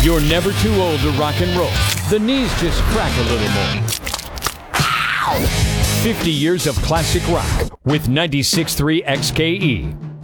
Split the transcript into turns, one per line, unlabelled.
You're never too old to rock and roll. The knees just crack a little more. 50 years of classic rock with 96.3 XKE.